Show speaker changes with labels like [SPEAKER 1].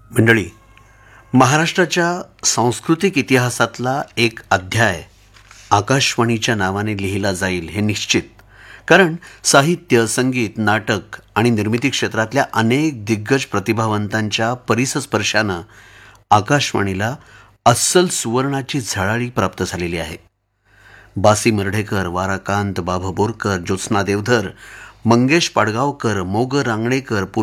[SPEAKER 1] मंडळी, महाराष्ट्राच्या सांस्कृतिक इतिहासातला एक अध्याय आकाशवाणीच्या नावाने लिहिला जाईल हे निश्चित. कारण साहित्य, संगीत, नाटक आणि निर्मिती क्षेत्रातल्या अनेक दिग्गज प्रतिभावंतांच्या परिसस्पर्शानं आकाशवाणीला अस्सल सुवर्णाची झळाळी प्राप्त झालेली आहे. बासी मर्ढेकर, वाराकांत, बाभा बोरकर, ज्योत्स्ना देवधर, मंगेश पाडगावकर, मोग रांगणेकर,